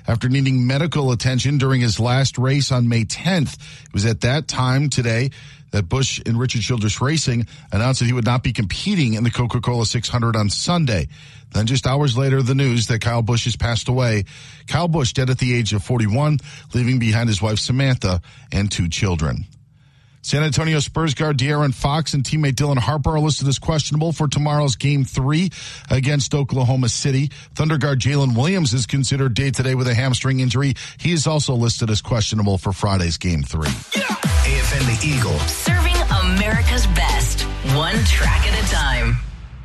after needing medical attention during his last race on May 10th. It was at that time today that Busch and Richard Childress Racing announced that he would not be competing in the Coca-Cola 600 on Sunday. Then just hours later, the news that Kyle Busch has passed away. Kyle Busch dead at the age of 41, leaving behind his wife Samantha and 2 children. San Antonio Spurs guard De'Aaron Fox and teammate Dylan Harper are listed as questionable for tomorrow's Game 3 against Oklahoma City. Thunder guard Jalen Williams is considered day-to-day with a hamstring injury. He is also listed as questionable for Friday's Game 3. AFN The Eagle. Serving America's best, one track at a time.